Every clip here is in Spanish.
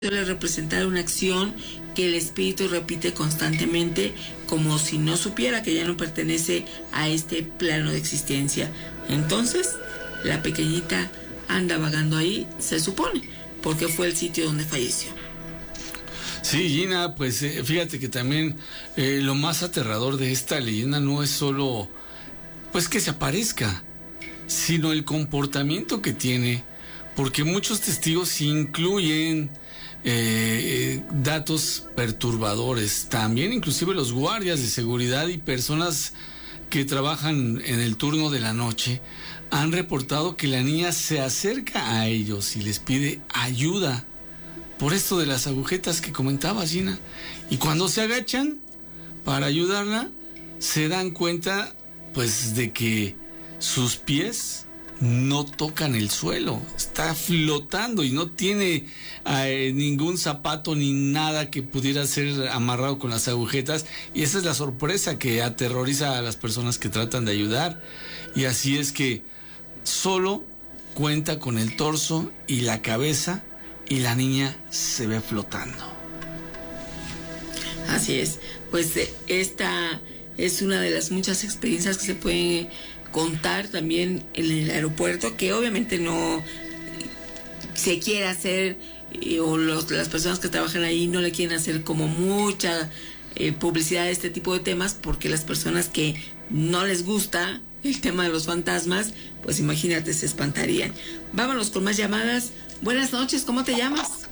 suele representar una acción que el espíritu repite constantemente como si no supiera que ya no pertenece a este plano de existencia. Entonces, la pequeñita anda vagando ahí, se supone, porque fue el sitio donde falleció. Sí, Gina, pues fíjate que también lo más aterrador de esta leyenda no es solo pues que se aparezca, sino el comportamiento que tiene, porque muchos testigos incluyen datos perturbadores, también inclusive los guardias de seguridad y personas que trabajan en el turno de la noche han reportado que la niña se acerca a ellos y les pide ayuda por esto de las agujetas que comentaba Gina, y cuando se agachan para ayudarla se dan cuenta pues de que sus pies no tocan el suelo, está flotando y no tiene ningún zapato ni nada que pudiera ser amarrado con las agujetas, y esa es la sorpresa que aterroriza a las personas que tratan de ayudar. Y así es que solo cuenta con el torso y la cabeza y la niña se ve flotando. Así es, pues esta es una de las muchas experiencias que se pueden contar también en el aeropuerto, que obviamente no se quiere hacer o las personas que trabajan ahí no le quieren hacer como mucha publicidad de este tipo de temas, porque las personas que no les gusta el tema de los fantasmas, pues imagínate, se espantarían. Vámonos con más llamadas. Buenas noches, ¿cómo te llamas?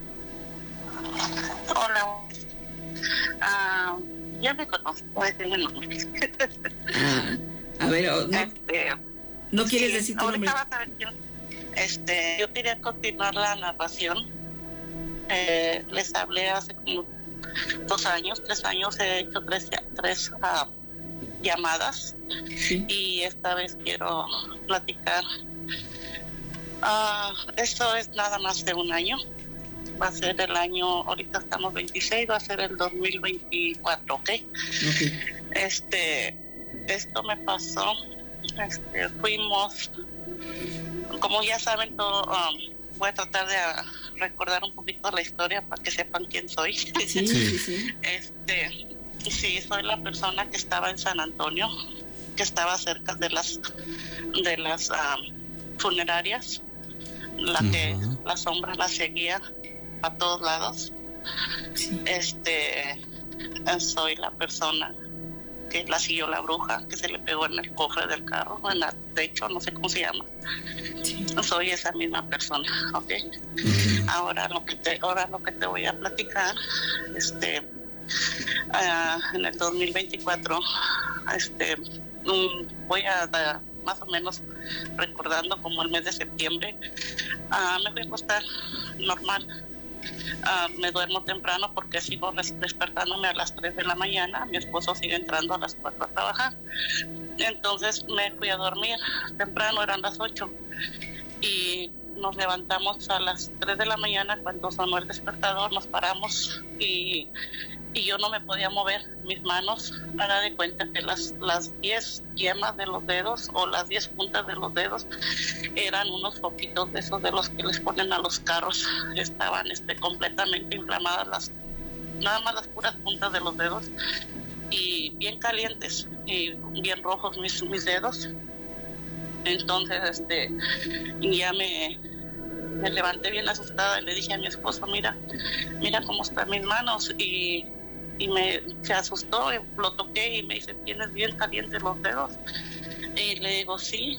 Hola. Ya me conozco, es el nombre. A ver, no quieres sí, decir tu nombre. Vas a ver, yo quería continuar la narración. Les hablé hace como 3 años, he hecho tres llamadas, sí. Y esta vez quiero platicar. Esto es nada más de un año. Va a ser el año, ahorita estamos 26, va a ser el 2024, ¿ok? Esto me pasó, fuimos, como ya saben todo, voy a tratar de recordar un poquito la historia para que sepan quién soy. Sí. Sí, soy la persona que estaba en San Antonio, que estaba cerca de las funerarias, que la sombra la seguía a todos lados. Sí. Soy la persona que la siguió la bruja, que se le pegó en el cofre del carro, en el techo, no sé cómo se llama. Sí. Soy esa misma persona, ¿ok? Ahora lo que te voy a platicar, en el 2024, voy a más o menos recordando como el mes de septiembre, me voy a acostar normal. Me duermo temprano porque sigo despertándome a las 3 de la mañana. Mi esposo sigue entrando a las 4 a trabajar. Entonces me fui a dormir temprano, eran las 8. Y nos levantamos a las 3 de la mañana cuando sonó el despertador, nos paramos y yo no me podía mover mis manos. Haga de cuenta que las 10 yemas de los dedos o las 10 puntas de los dedos eran unos foquitos de esos de los que les ponen a los carros. Estaban completamente inflamadas, nada más las puras puntas de los dedos, y bien calientes y bien rojos mis dedos. Entonces ya me levanté bien asustada y le dije a mi esposo, mira cómo están mis manos, y se asustó, lo toqué y me dice, ¿tienes bien calientes los dedos? Y le digo, sí.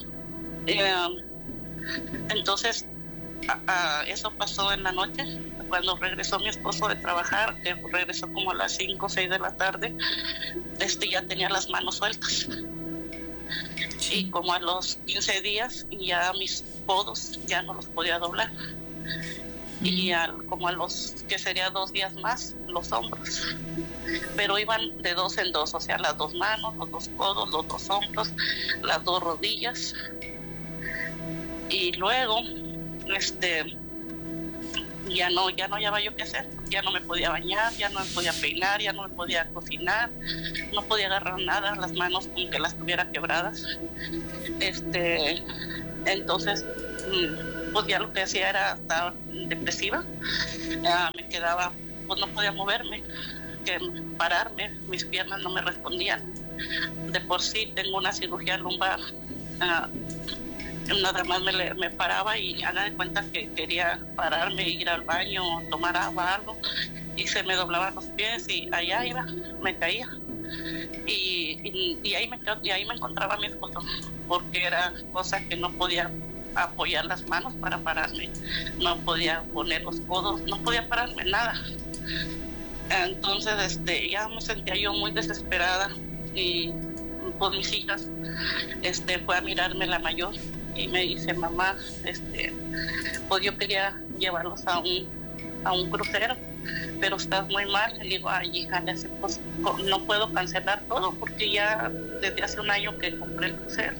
Entonces eso pasó en la noche. Cuando regresó mi esposo de trabajar, que regresó como a las 5 o 6 de la tarde, ya tenía las manos sueltas. Y como a los 15 días ya mis codos ya no los podía doblar. Y como a los, que sería 2 días más, los hombros. Pero iban de 2 en 2, o sea, las 2 manos, los 2 codos, los 2 hombros, las 2 rodillas. Y luego, ya no hallaba yo qué hacer. Ya no me podía bañar, ya no me podía peinar, ya no me podía cocinar, no podía agarrar nada, las manos como que las tuviera quebradas. Entonces pues ya lo que hacía era estar depresiva. Me quedaba, pues no podía moverme, que pararme, mis piernas no me respondían. De por sí tengo una cirugía lumbar. Nada más me paraba y haga de cuenta que quería pararme, ir al baño, tomar agua, algo, y se me doblaban los pies y allá iba, me caía. Y ahí me encontraba mi esposo, porque era cosa que no podía apoyar las manos para pararme, no podía poner los codos, no podía pararme nada. Entonces ya me sentía yo muy desesperada, y pues mis hijas fue a mirarme la mayor y me dice: mamá, pues yo quería llevarlos a un crucero, pero estás muy mal. Le digo: ay, hija, pues no puedo cancelar todo porque ya desde hace un año que compré el crucero.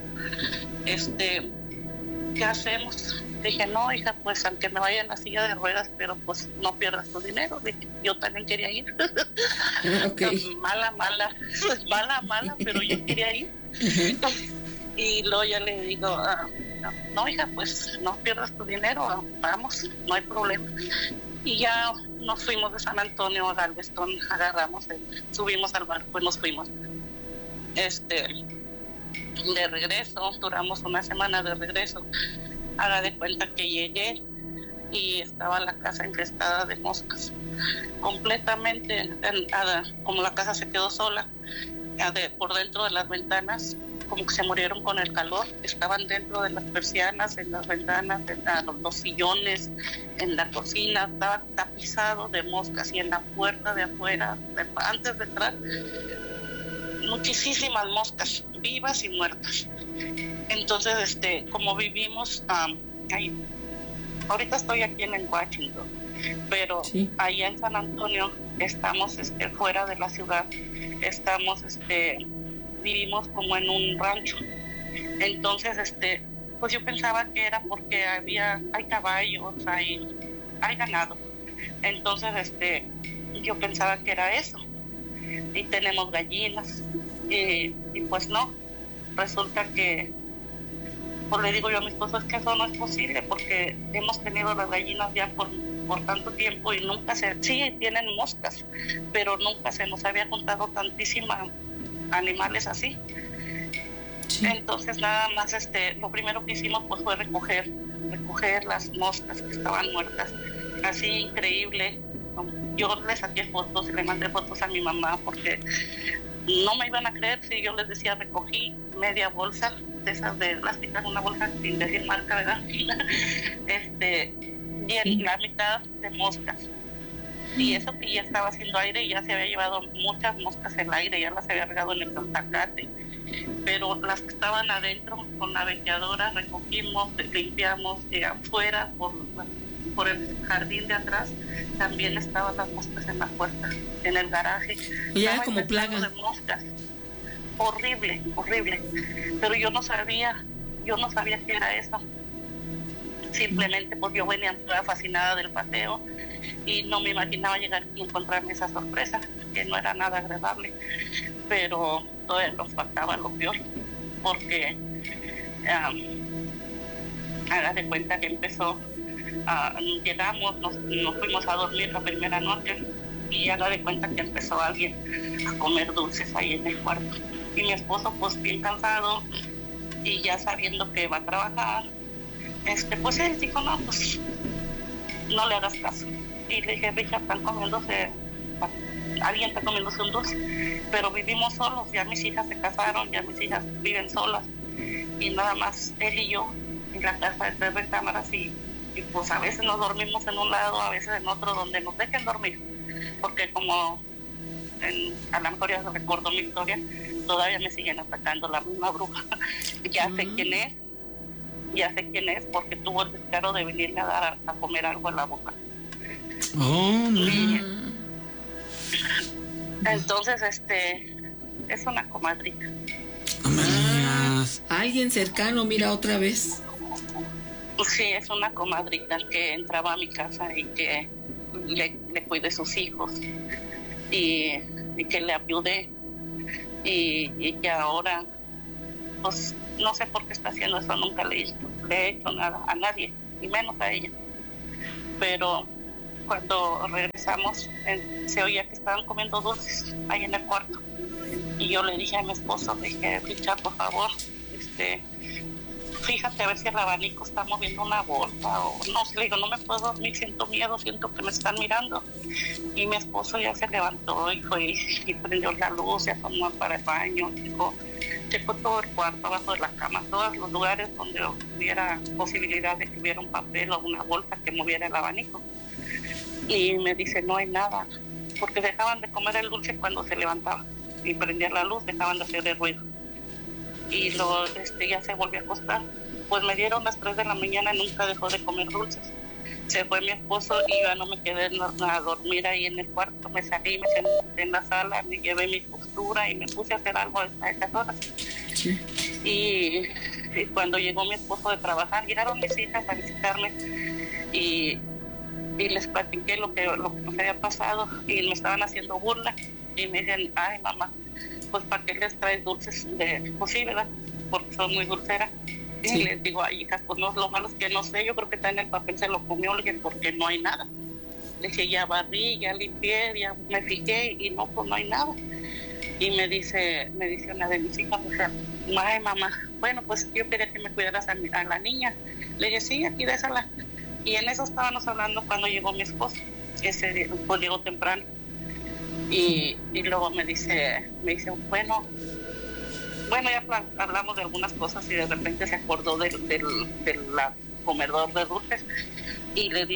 ¿Qué hacemos? Le dije: no, hija, pues aunque me vaya en la silla de ruedas, pero pues no pierdas tu dinero. Le dije: yo también quería ir. Okay. mala, pero yo quería ir. Y luego ya le digo: no, hija, pues no pierdas tu dinero, vamos, no hay problema. Y ya nos fuimos de San Antonio a Galveston, agarramos, subimos al barco y nos fuimos. De regreso, duramos una semana de regreso. Haga de cuenta que llegué y estaba la casa infestada de moscas, completamente, como la casa se quedó sola, por dentro de las ventanas, como que se murieron con el calor, estaban dentro de las persianas, en las ventanas, en los sillones, en la cocina, estaba tapizado de moscas, y en la puerta de afuera, antes de entrar, muchísimas moscas, vivas y muertas. Entonces, como vivimos ahí, ahorita estoy aquí en Washington, pero sí, allá en San Antonio estamos fuera de la ciudad, vivimos como en un rancho. Entonces, pues yo pensaba que era porque hay caballos, hay ganado. Entonces, yo pensaba que era eso. Y tenemos gallinas. Y pues no, resulta que, pues le digo yo a mi esposo: es que eso no es posible, porque hemos tenido las gallinas ya por tanto tiempo y nunca sí tienen moscas, pero nunca se nos había juntado tantísimas animales así. Sí. Entonces nada más lo primero que hicimos pues fue recoger las moscas que estaban muertas, así increíble. Yo les saqué fotos y le mandé fotos a mi mamá, porque no me iban a creer si yo les decía: recogí media bolsa de esas de plástica, una bolsa sin decir marca, ¿verdad? Y la mitad de moscas. Y eso que ya estaba haciendo aire, y ya se había llevado muchas moscas el aire, ya las había regado en el zacate. Pero las que estaban adentro, con la veteadora recogimos, limpiamos. Afuera, por el jardín de atrás, también estaban las moscas en la puerta, en el garaje. Ya como plaga de moscas. Horrible. Pero yo no sabía qué era eso. Simplemente pues yo venía toda fascinada del paseo y no me imaginaba llegar y encontrarme esa sorpresa, que no era nada agradable, pero todavía nos faltaba lo peor, porque haga de cuenta que empezó, llegamos, nos fuimos a dormir la primera noche, y haga de cuenta que empezó alguien a comer dulces ahí en el cuarto, y mi esposo pues bien cansado y ya sabiendo que va a trabajar, pues él dijo: no, pues no le hagas caso. Y le dije: Richard, alguien está comiéndose un dulce, pero vivimos solos, ya mis hijas se casaron, ya mis hijas viven solas, y nada más él y yo en la casa de 3 recámaras, y pues a veces nos dormimos en un lado, a veces en otro, donde nos dejen dormir, porque como a lo mejor ya se recordó mi historia, todavía me siguen atacando la misma bruja. Ya sé quién es, porque tuvo el descaro de venirme a dar a comer algo en la boca. Entonces, es una comadrita. Alguien cercano, mira, otra vez. Sí, es una comadrita que entraba a mi casa y que le cuidé sus hijos y que le ayudé, y que ahora, pues no sé por qué está haciendo eso, nunca le he hecho nada a nadie, y menos a ella. Pero cuando regresamos, se oía que estaban comiendo dulces ahí en el cuarto. Y yo le dije a mi esposo, le dije, Richard, por favor, fíjate a ver si el abanico está moviendo una bolsa o no. Le digo, no me puedo dormir, siento miedo, siento que me están mirando. Y mi esposo ya se levantó y fue y prendió la luz, se asomó para el baño, checó todo el cuarto, abajo de la cama, todos los lugares donde hubiera posibilidad de que hubiera un papel o una bolsa que moviera el abanico. Y me dice, no hay nada, porque dejaban de comer el dulce cuando se levantaba y prendía la luz, dejaban de hacer el ruido. Y luego ya se volvió a acostar. Pues me dieron las 3 de la mañana y nunca dejó de comer dulces. Se fue mi esposo y yo ya no me quedé a dormir ahí en el cuarto. Me salí, me senté en la sala, me llevé mi postura y me puse a hacer algo a esas horas. Sí. Y cuando llegó mi esposo de trabajar, llegaron mis hijas a visitarme y les platiqué lo que nos había pasado y me estaban haciendo burla y me dicen, ay mamá, pues ¿para qué les traes dulces? Pues sí, ¿verdad? Porque son muy dulceras. Sí. Y les digo, ay hijas, pues no, lo malo es que no sé, yo creo que está en el papel, se lo comió alguien porque no hay nada. Le dije, ya barrí, ya limpié, ya me fijé y no, pues no hay nada. Y me dice una de mis hijas, o sea, ay mamá, bueno, pues yo quería que me cuidaras a la niña. Le dije, sí, aquí désala. Y en eso estábamos hablando cuando llegó mi esposo. Ese día, pues llegó temprano. Y luego me dice, bueno, ya hablamos de algunas cosas y de repente se acordó del comedor de dulces y le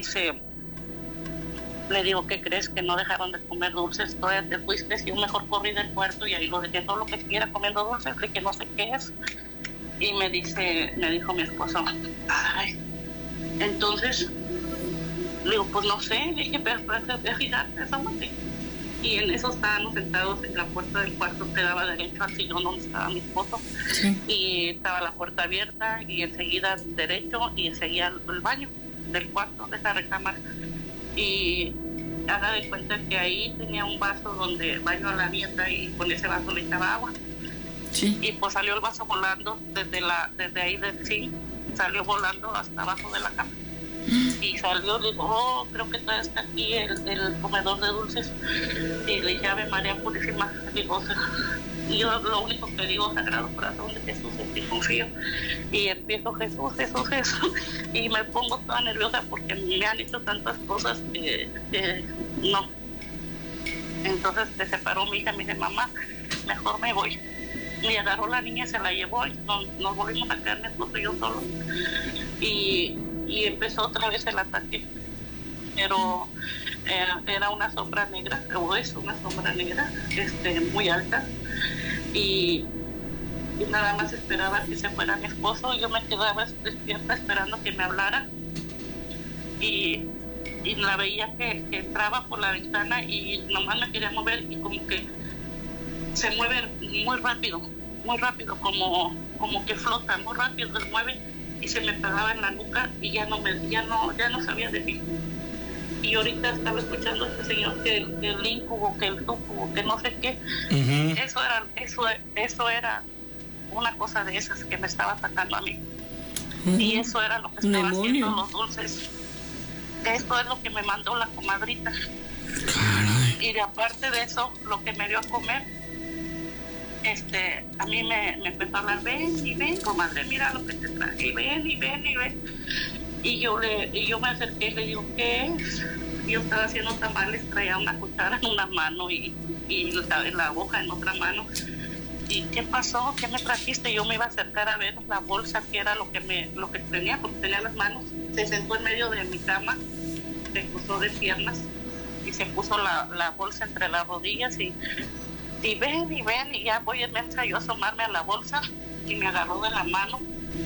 digo, ¿qué crees? Que no dejaron de comer dulces, todavía te fuiste, y yo mejor corrí del cuarto y ahí lo dejé todo lo que estuviera comiendo dulces, de que no sé qué es. Y me dijo mi esposo, ay, entonces, le digo, pues no sé, le dije, pero fíjate, asómate. Y en eso estábamos sentados en la puerta del cuarto que daba derecho al sillón donde estaba mi esposo. Sí. Y estaba la puerta abierta y enseguida derecho y enseguida el baño del cuarto de esa recámara. Y haga de cuenta que ahí tenía un vaso donde baño a la nieta y con ese vaso le echaba agua. Sí. Y pues salió el vaso volando desde ahí del zinc, salió volando hasta abajo de la cama. Y salió, le digo, creo que todavía está aquí el comedor de dulces. Y le llave María Purísima. Digo, y yo lo único que digo, Sagrado Corazón de Jesús, en ti confío. Y empiezo, Jesús. Y me pongo toda nerviosa porque me han hecho tantas cosas que no. Entonces se separó mi hija, me dice, mamá, mejor me voy. Y agarró la niña, se la llevó y nos volvimos a quedar mi esposo y yo solo. Y empezó otra vez el ataque, pero era una sombra negra, o es una sombra negra, muy alta, y nada más esperaba que se fuera mi esposo. Yo me quedaba despierta esperando que me hablara, y la veía que entraba por la ventana y nomás me quería mover, y como que se mueve muy rápido, como que flota muy rápido, se mueve y se me pegaba en la nuca y ya no sabía de mí. Y ahorita estaba escuchando a este señor que el incubo, que el túcubo, que no sé qué. Uh-huh. Eso era una cosa de esas que me estaba atacando a mí. Uh-huh. Y eso era lo que estaba haciendo los dulces. Esto es lo que me mandó la comadrita. Caray. Y de aparte de eso, lo que me dio a comer, a mí me empezó a hablar, ven, comadre, mira lo que te traje, ven. Y yo me acerqué y le digo, ¿qué es? Yo estaba haciendo tamales, traía una cuchara en una mano y la hoja en otra mano. ¿Y qué pasó? ¿Qué me trajiste? Yo me iba a acercar a ver la bolsa, que era lo que tenía, porque tenía las manos. Se sentó en medio de mi cama, se cruzó de piernas y se puso la bolsa entre las rodillas y ven, y ya voy inmensa yo a asomarme a la bolsa, y me agarró de la mano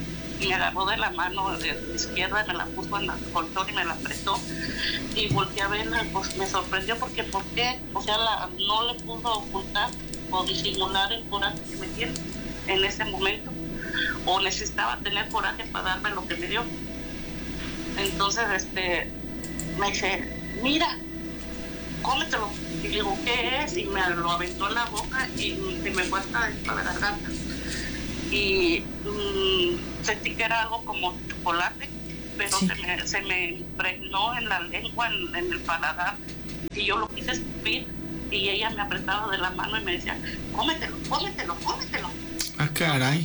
izquierda, me la puso en el colchón y me la apretó, y volteé a verla. Pues me sorprendió porque, ¿por qué? O sea, no le pudo ocultar o disimular el coraje que me tiene en ese momento, o necesitaba tener coraje para darme lo que me dio. Entonces me dice, mira, cómetelo. Y digo, ¿qué es? Y me lo aventó en la boca y se me fue hasta la garganta. Y sentí que era algo como chocolate, pero sí, se me impregnó en la lengua, en el paladar, y yo lo quise escupir, y ella me apretaba de la mano y me decía, cómetelo, cómetelo, cómetelo. Ah, caray.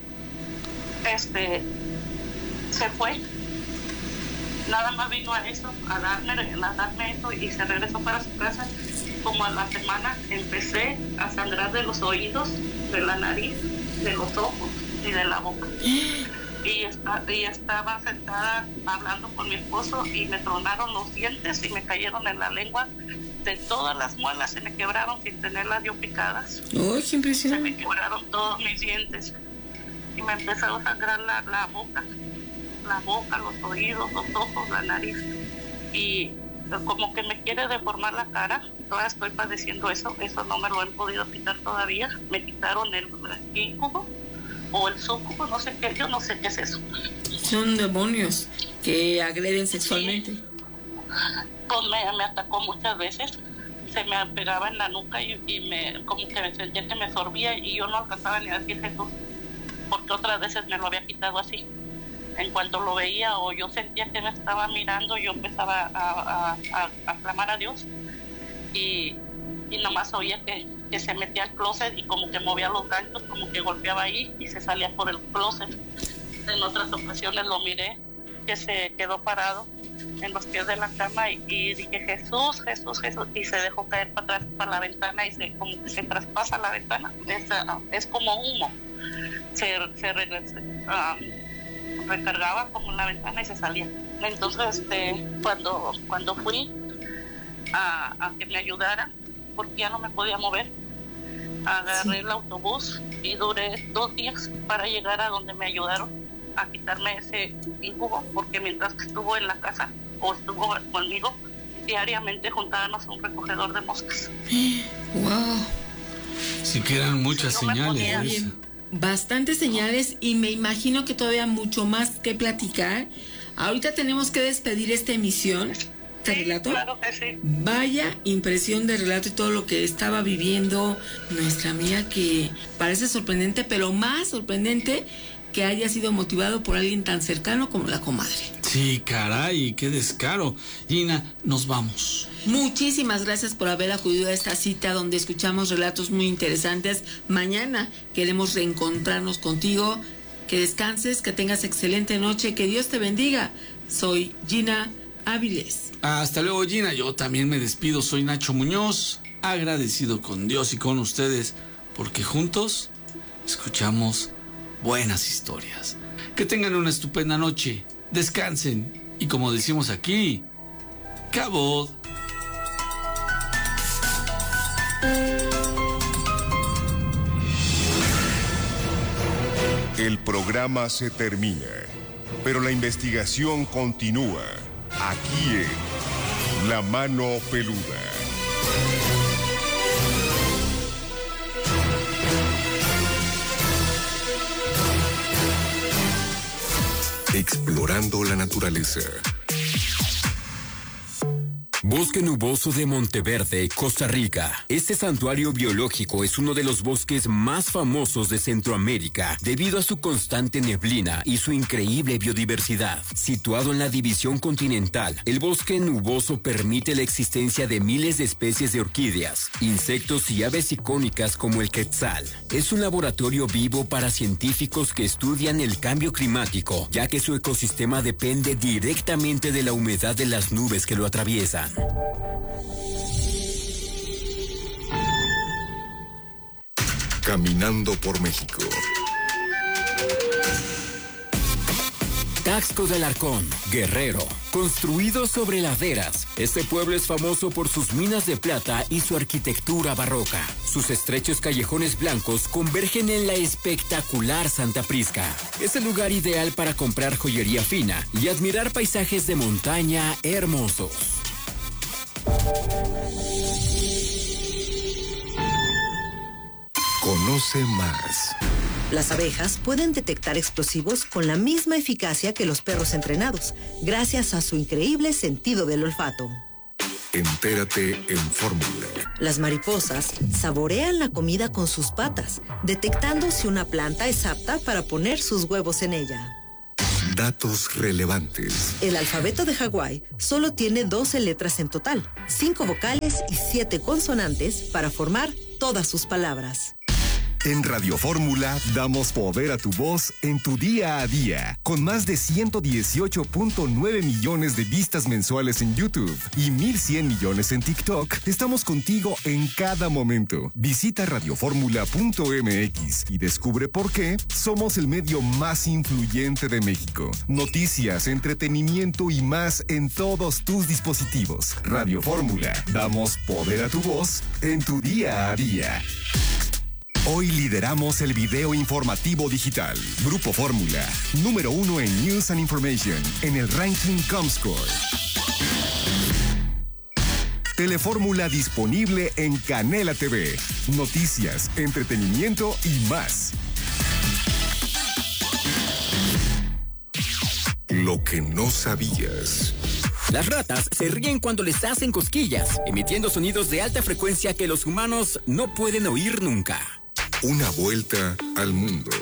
Se fue. Nada más vino a eso, a darme eso, y se regresó para su casa. Como a la semana empecé a sangrar de los oídos, de la nariz, de los ojos y de la boca. Y estaba sentada hablando con mi esposo y me tronaron los dientes y me cayeron en la lengua. De todas las muelas se me quebraron sin tenerlas yo picadas. ¡Uy, qué Se impresionante! me quebraron todos mis dientes y me empezó a sangrar la boca, los oídos, los ojos, la nariz, y como que me quiere deformar la cara. Todavía estoy padeciendo eso no me lo han podido quitar todavía. Me quitaron el íncubo o el súcubo, no sé qué, yo no sé qué es eso. Son demonios que agreden sexualmente. Sí. Pues me atacó muchas veces, se me pegaba en la nuca y como que me sentía que me sorbía, y yo no alcanzaba ni a decir Jesús, porque otras veces me lo había quitado así. En cuanto lo veía o yo sentía que me estaba mirando, yo empezaba a clamar a Dios, y nomás oía que se metía al closet y como que movía los ganchos, como que golpeaba ahí y se salía por el closet. En otras ocasiones lo miré que se quedó parado en los pies de la cama y dije Jesús, Jesús, Jesús, y se dejó caer para atrás para la ventana y como que se traspasa la ventana, es como humo, se recargaba como en la ventana y se salía. Entonces cuando fui a que me ayudaran, porque ya no me podía mover, agarré el autobús y duré 2 días para llegar a donde me ayudaron a quitarme ese incubo, porque mientras que estuvo en la casa o estuvo conmigo, diariamente juntábamos un recogedor de moscas. ¡Wow! Sí que eran muchas señales. Bien, bastantes señales, y me imagino que todavía mucho más que platicar. Ahorita tenemos que despedir esta emisión. ¿Te relato? Claro que sí. Vaya impresión de relato y todo lo que estaba viviendo nuestra amiga, que parece sorprendente, pero más sorprendente que haya sido motivado por alguien tan cercano como la comadre. Sí, caray, qué descaro. Gina, nos vamos. Muchísimas gracias por haber acudido a esta cita donde escuchamos relatos muy interesantes. Mañana queremos reencontrarnos contigo. Que descanses, que tengas excelente noche, que Dios te bendiga. Soy Gina Áviles. Hasta luego, Gina. Yo también me despido. Soy Nacho Muñoz, agradecido con Dios y con ustedes, porque juntos escuchamos buenas historias. Que tengan una estupenda noche, descansen y, como decimos aquí, cabot. El programa se termina, pero la investigación continúa aquí en La Mano Peluda. Explorando la naturaleza. Bosque Nuboso de Monteverde, Costa Rica. Este santuario biológico es uno de los bosques más famosos de Centroamérica debido a su constante neblina y su increíble biodiversidad. Situado en la división continental, el bosque nuboso permite la existencia de miles de especies de orquídeas, insectos y aves icónicas como el quetzal. Es un laboratorio vivo para científicos que estudian el cambio climático, ya que su ecosistema depende directamente de la humedad de las nubes que lo atraviesan. Caminando por México. Taxco del Arcón, Guerrero. Construido sobre laderas, este pueblo es famoso por sus minas de plata y su arquitectura barroca. Sus estrechos callejones blancos convergen en la espectacular Santa Prisca. Es el lugar ideal para comprar joyería fina y admirar paisajes de montaña hermosos. Conoce más. Las abejas pueden detectar explosivos con la misma eficacia que los perros entrenados, gracias a su increíble sentido del olfato. Entérate en Fórmula. Las mariposas saborean la comida con sus patas, detectando si una planta es apta para poner sus huevos en ella. Datos relevantes. El alfabeto de Hawái solo tiene 12 letras en total, 5 vocales y 7 consonantes para formar todas sus palabras. En Radio Fórmula damos poder a tu voz en tu día a día. Con más de 118.9 millones de vistas mensuales en YouTube y 1.100 millones en TikTok, estamos contigo en cada momento. Visita radioformula.mx y descubre por qué somos el medio más influyente de México. Noticias, entretenimiento y más en todos tus dispositivos. Radio Fórmula, damos poder a tu voz en tu día a día. Hoy lideramos el video informativo digital. Grupo Fórmula, número 1 en News and Information, en el ranking Comscore. Telefórmula disponible en Canela TV. Noticias, entretenimiento y más. Lo que no sabías. Las ratas se ríen cuando les hacen cosquillas, emitiendo sonidos de alta frecuencia que los humanos no pueden oír nunca. Una vuelta al mundo.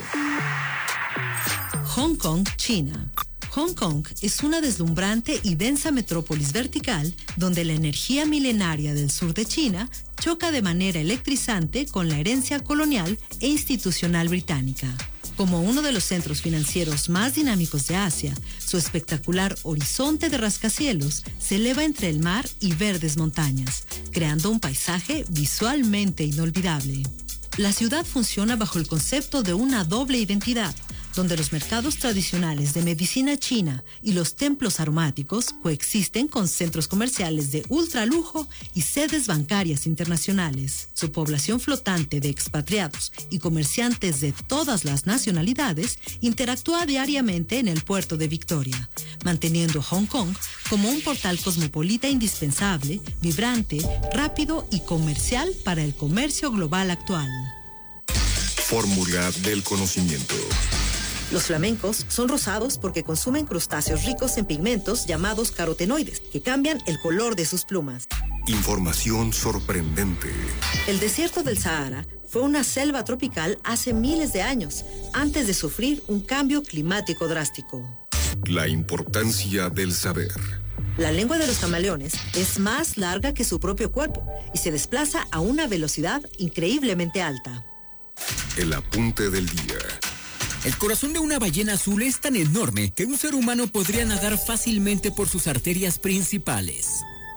Hong Kong, China. Hong Kong es una deslumbrante y densa metrópolis vertical donde la energía milenaria del sur de China choca de manera electrizante con la herencia colonial e institucional británica. Como uno de los centros financieros más dinámicos de Asia, su espectacular horizonte de rascacielos se eleva entre el mar y verdes montañas, creando un paisaje visualmente inolvidable. La ciudad funciona bajo el concepto de una doble identidad, donde los mercados tradicionales de medicina china y los templos aromáticos coexisten con centros comerciales de ultralujo y sedes bancarias internacionales. Su población flotante de expatriados y comerciantes de todas las nacionalidades interactúa diariamente en el puerto de Victoria, manteniendo Hong Kong como un portal cosmopolita indispensable, vibrante, rápido y comercial para el comercio global actual. Fórmula del conocimiento. Los flamencos son rosados porque consumen crustáceos ricos en pigmentos llamados carotenoides, que cambian el color de sus plumas. Información sorprendente. El desierto del Sahara fue una selva tropical hace miles de años, antes de sufrir un cambio climático drástico. La importancia del saber. La lengua de los camaleones es más larga que su propio cuerpo y se desplaza a una velocidad increíblemente alta. El apunte del día. El corazón de una ballena azul es tan enorme que un ser humano podría nadar fácilmente por sus arterias principales.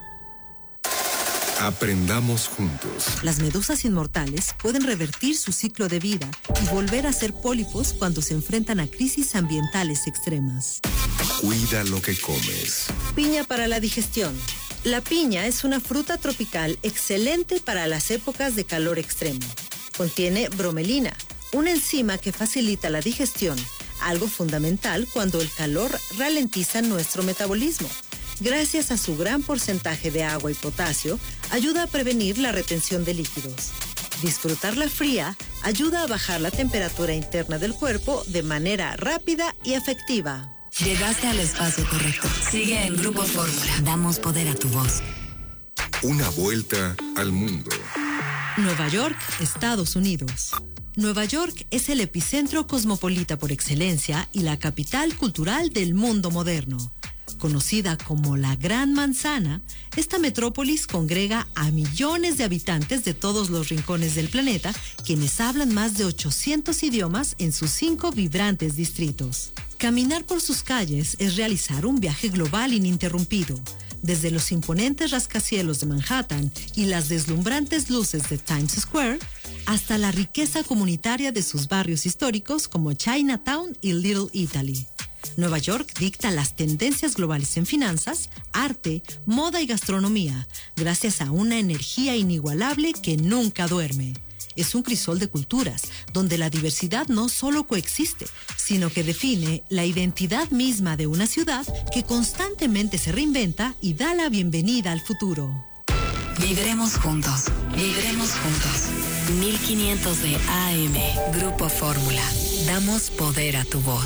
Aprendamos juntos. Las medusas inmortales pueden revertir su ciclo de vida y volver a ser pólipos cuando se enfrentan a crisis ambientales extremas. Cuida lo que comes. Piña para la digestión. La piña es una fruta tropical excelente para las épocas de calor extremo. Contiene bromelina, una enzima que facilita la digestión, algo fundamental cuando el calor ralentiza nuestro metabolismo. Gracias a su gran porcentaje de agua y potasio, ayuda a prevenir la retención de líquidos. Disfrutarla fría ayuda a bajar la temperatura interna del cuerpo de manera rápida y efectiva. Llegaste al espacio correcto. Sigue en Grupo Fórmula. Damos poder a tu voz. Una vuelta al mundo. Nueva York, Estados Unidos. Nueva York es el epicentro cosmopolita por excelencia y la capital cultural del mundo moderno. Conocida como la Gran Manzana, esta metrópolis congrega a millones de habitantes de todos los rincones del planeta, quienes hablan más de 800 idiomas en sus 5 vibrantes distritos. Caminar por sus calles es realizar un viaje global ininterrumpido. Desde los imponentes rascacielos de Manhattan y las deslumbrantes luces de Times Square, hasta la riqueza comunitaria de sus barrios históricos como Chinatown y Little Italy. Nueva York dicta las tendencias globales en finanzas, arte, moda y gastronomía, gracias a una energía inigualable que nunca duerme. Es un crisol de culturas, donde la diversidad no solo coexiste, sino que define la identidad misma de una ciudad que constantemente se reinventa y da la bienvenida al futuro. Viviremos juntos, viviremos juntos. 1500 de AM, Grupo Fórmula. Damos poder a tu voz.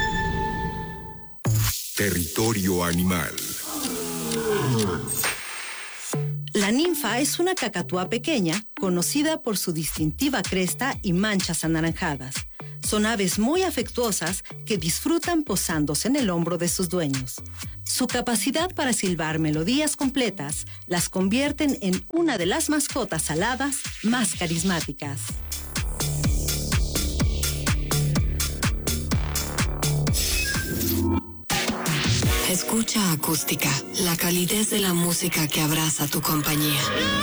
Territorio animal. La ninfa es una cacatúa pequeña, conocida por su distintiva cresta y manchas anaranjadas. Son aves muy afectuosas que disfrutan posándose en el hombro de sus dueños. Su capacidad para silbar melodías completas las convierten en una de las mascotas aladas más carismáticas. Escucha Acústica, la calidez de la música que abraza tu compañía.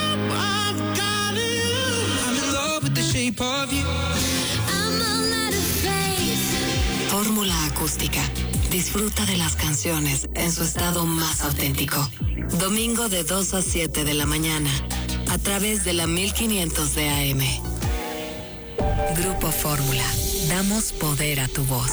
Fórmula Acústica. Disfruta de las canciones en su estado más auténtico. Domingo de 2 a 7 de la mañana, a través de la 1500 de AM. Grupo Fórmula. Damos poder a tu voz.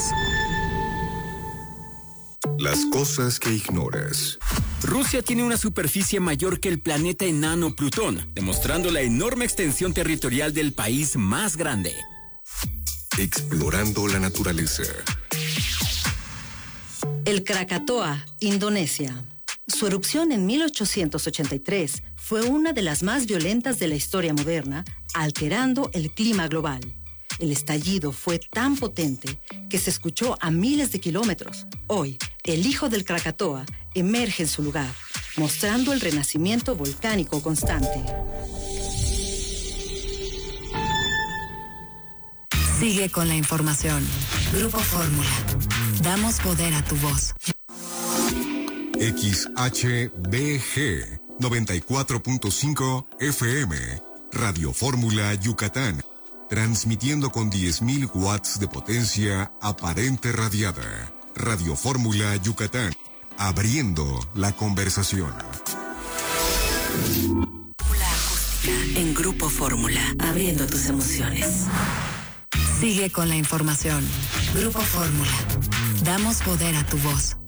Las cosas que ignoras. Rusia tiene una superficie mayor que el planeta enano Plutón, demostrando la enorme extensión territorial del país más grande. Explorando la naturaleza. El Krakatoa, Indonesia. Su erupción en 1883 fue una de las más violentas de la historia moderna, alterando el clima global. El estallido fue tan potente que se escuchó a miles de kilómetros. Hoy, el hijo del Krakatoa emerge en su lugar, mostrando el renacimiento volcánico constante. Sigue con la información. Grupo Fórmula. Damos poder a tu voz. XHBG 94.5 FM, Radio Fórmula Yucatán, transmitiendo con 10.000 watts de potencia aparente radiada. Radio Fórmula Yucatán, abriendo la conversación. La acústica en Grupo Fórmula, abriendo tus emociones. Sigue con la información. Grupo Fórmula. Damos poder a tu voz.